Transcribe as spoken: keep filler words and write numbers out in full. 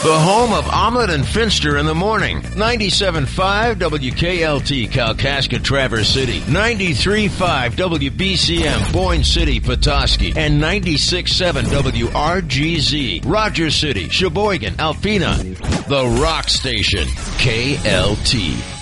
The home of Omelet and Finster in the morning. ninety-seven point five W K L T, Kalkaska, Traverse City. ninety-three point five W B C M, Boyne City, Petoskey. And ninety-six point seven W R G Z, Rogers City, Sheboygan, Alpena. The Rock Station, K L T.